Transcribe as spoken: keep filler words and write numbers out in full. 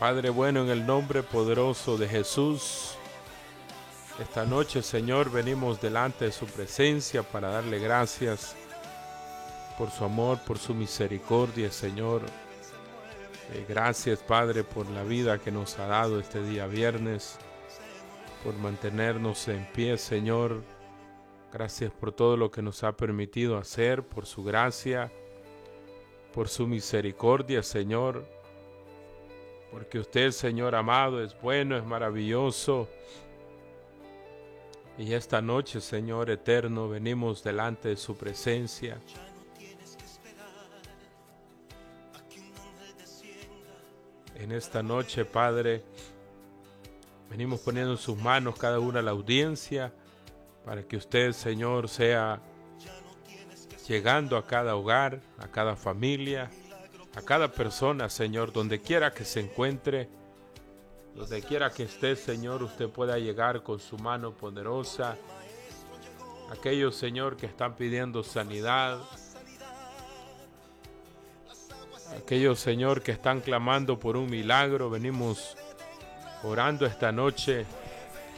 Padre bueno, en el nombre poderoso de Jesús, esta noche, Señor, venimos delante de su presencia para darle gracias por su amor, por su misericordia, Señor. Eh, gracias, Padre, por la vida que nos ha dado este día viernes, por mantenernos en pie, Señor. Gracias por todo lo que nos ha permitido hacer, por su gracia, por su misericordia, Señor. Porque usted, Señor amado, es bueno, es maravilloso. Y esta noche, Señor eterno, venimos delante de su presencia. En esta noche, Padre, venimos poniendo en sus manos cada una la audiencia para que usted, Señor, sea llegando a cada hogar, a cada familia, a cada persona, Señor, donde quiera que se encuentre, donde quiera que esté, Señor, usted pueda llegar con su mano poderosa. Aquellos, Señor, que están pidiendo sanidad, aquellos, Señor, que están clamando por un milagro, venimos orando esta noche